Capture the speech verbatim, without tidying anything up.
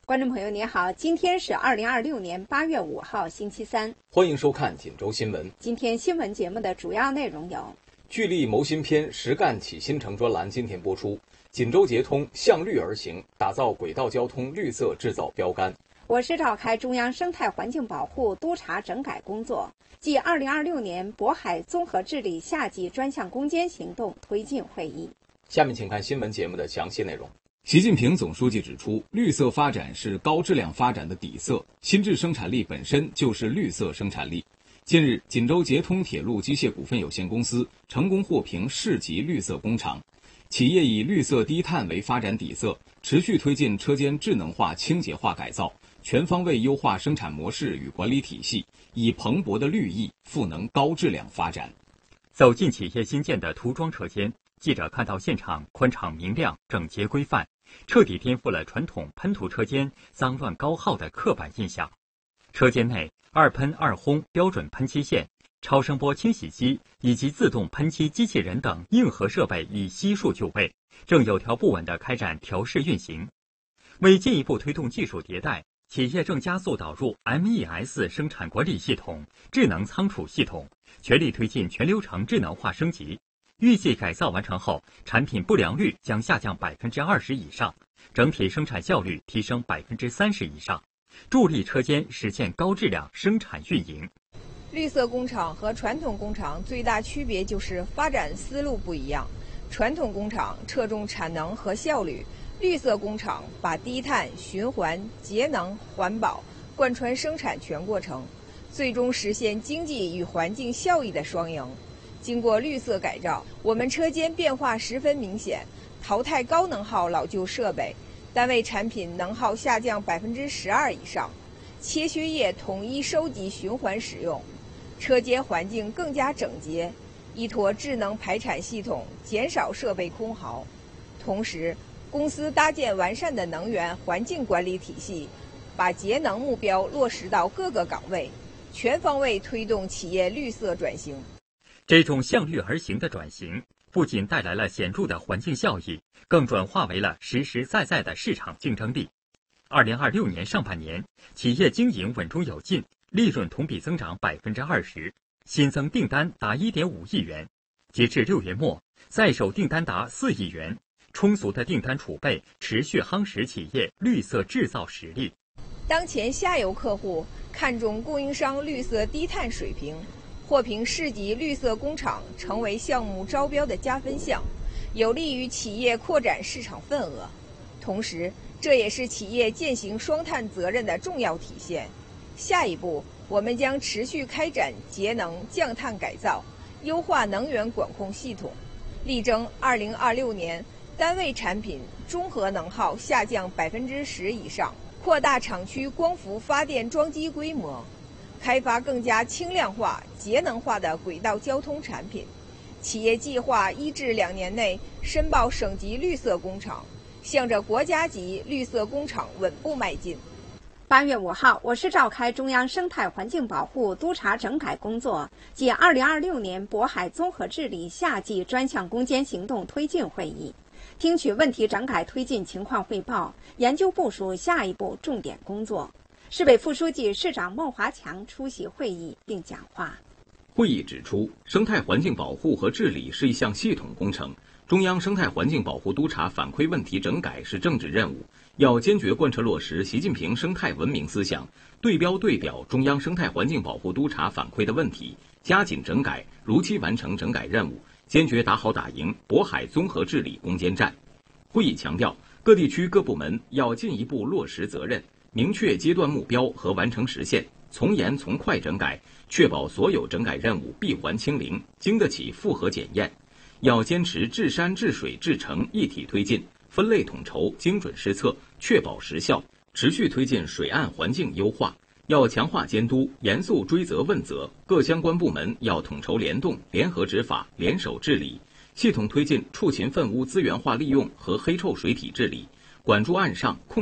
观众朋友您好，今天是二零二六年八月五号星期三， 欢迎收看锦州新闻。 今天新闻节目的主要内容有： 聚力谋新篇，实干启新城专栏今天播出。锦州捷通向绿而行，打造轨道交通绿色制造标杆。 我市召开中央生态环境保护督查整改工作暨二零二六年渤海综合治理夏季专项攻坚行动推进会议。 下面请看新闻节目的详细内容。习近平总书记指出，绿色发展是高质量发展的底色，新质生产力本身就是绿色生产力。近日，锦州捷通铁路机械股份有限公司成功获评市级绿色工厂。企业以绿色低碳为发展底色，持续推进车间智能化、清洁化改造，全方位优化生产模式与管理体系，以蓬勃的绿意赋能高质量发展。 走进企业新建的涂装车间，记者看到现场宽敞明亮、整洁规范，彻底颠覆了传统喷涂车间脏乱高耗的刻板印象。车间内二喷二烘标准喷漆线、超声波清洗机以及自动喷漆机器人等硬核设备已悉数就位，正有条不紊地开展调试运行。为进一步推动技术迭代，企业正加速导入 M E S 生产管理系统、智能仓储系统，全力推进全流程智能化升级。预计改造完成后，产品不良率将下降百分之二十以上，整体生产效率提升百分之三十以上，助力车间实现高质量生产运营。 绿色工厂和传统工厂最大区别就是发展思路不一样。传统工厂侧重产能和效率，绿色工厂把低碳、循环、节能、环保贯穿生产全过程，最终实现经济与环境效益的双赢。经过绿色改造，我们车间变化十分明显，淘汰高能耗老旧设备，单位产品能耗下降百分之十二以上，切削液统一收集循环使用，车间环境更加整洁，依托智能排产系统减少设备空耗。同时，公司搭建完善的能源环境管理体系，把节能目标落实到各个岗位，全方位推动企业绿色转型。 这种向绿而行的转型，不仅带来了显著的环境效益，更转化为了实实在在的市场竞争力。二零二六年上半年，企业经营稳中有进，利润同比增长百分之二十，新增订单达一点五亿元。截至六月末，在手订单达四亿元，充足的订单储备持续夯实企业绿色制造实力。 当前下游客户看重供应商绿色低碳水平，获评市级绿色工厂成为项目招标的加分项，有利于企业扩展市场份额。同时，这也是企业践行双碳责任的重要体现。下一步，我们将持续开展节能降碳改造，优化能源管控系统，力争二零二六年单位产品综合能耗下降百分之十以上，扩大厂区光伏发电装机规模，开发更加轻量化、节能化的轨道交通产品。企业计划一至两年内申报省级绿色工厂，向着国家级绿色工厂稳步迈进。 八月五号，我市召开中央生态环境保护督查整改工作暨二零二六年渤海综合治理夏季专项攻坚行动推进会议，听取问题整改推进情况汇报，研究部署下一步重点工作。市委副书记、市长孟华强出席会议并讲话。 会议指出，生态环境保护和治理是一项系统工程，中央生态环境保护督查反馈问题整改是政治任务，要坚决贯彻落实习近平生态文明思想，对标对表中央生态环境保护督查反馈的问题，加紧整改，如期完成整改任务，坚决打好打赢渤海综合治理攻坚战。会议强调，各地区各部门要进一步落实责任，明确阶段目标和完成时限，从严从快整改，确保所有整改任务闭环清零，经得起复核检验。要坚持治山治水治城一体推进，分类统筹，精准施策，确保实效，持续推进水岸环境优化。要强化监督，严肃追责问责，各相关部门要统筹联动，联合执法，联手治理，系统推进畜禽粪污资源化利用和黑臭水体治理，管住岸上，控